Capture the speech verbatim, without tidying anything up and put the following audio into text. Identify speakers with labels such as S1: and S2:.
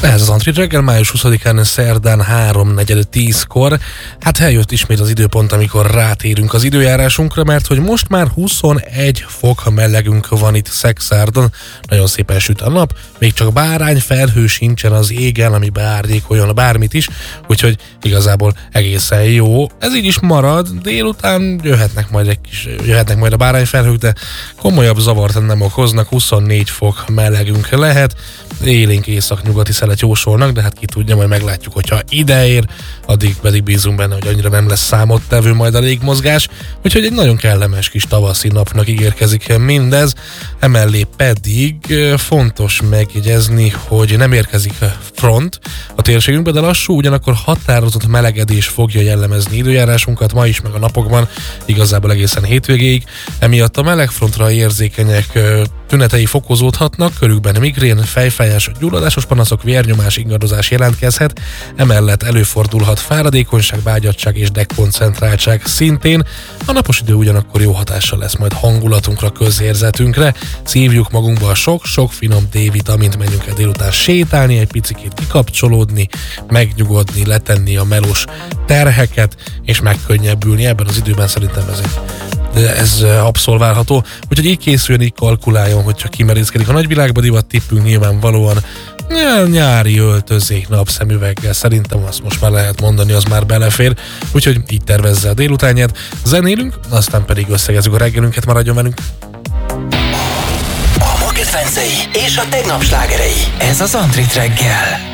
S1: Ez az Antrit reggel, május huszadikán szerdán három negyven tízkor. Hát eljött ismét az időpont, amikor rátérünk az időjárásunkra, mert hogy most már huszonegy fok melegünk van itt Szekszárdon. Nagyon szépen süt a nap, még csak bárány felhő sincsen az égen, ami beárnyékoljon bármit is, úgyhogy igazából egészen jó. Ez így is marad, délután jöhetnek majd egy kis, jöhetnek majd a bárányfelhők, de komolyabb zavart nem okoznak, huszonnégy fok melegünk lehet. Élénk északnyugati szelet jósolnak, de hát ki tudja, majd meglátjuk, hogyha ideér, addig pedig bízunk benne, hogy annyira nem lesz számottevő majd a légmozgás, úgyhogy egy nagyon kellemes kis tavaszi napnak ígérkezik mindez, emellé pedig fontos megjegyezni, hogy nem érkezik front a térségünkbe, de lassú, ugyanakkor határozott melegedés fogja jellemezni időjárásunkat ma is, meg a napokban, igazából egészen hétvégéig, emiatt a melegfrontra érzékenyek tünetei fokozódhatnak, körükben migrén, fejfájás, gyulladásos panaszok, vérnyomás, ingadozás jelentkezhet, emellett előfordulhat fáradékonyság, vágyadtság és dekoncentráltság szintén. A napos idő ugyanakkor jó hatással lesz majd hangulatunkra, közérzetünkre. Szívjuk magunkba a sok-sok finom D-vitamint, menjünk el délután sétálni, egy picikét kikapcsolódni, megnyugodni, letenni a melós terheket és megkönnyebbülni. Ebben az időben szerintem ez egy ez abszolválható, úgyhogy így készüljön, így kalkuláljon, hogyha kimerészkedik a nagyvilágba. Divat tippünk nyilvánvalóan nyári öltözék napszemüveggel, szerintem azt most már lehet mondani, az már belefér, úgyhogy így tervezze a délutánját, zenélünk, aztán pedig összegezzük a reggelünket, maradjon velünk.
S2: A ma kedvencei és a tegnap slágerei, ez az Antrit reggel.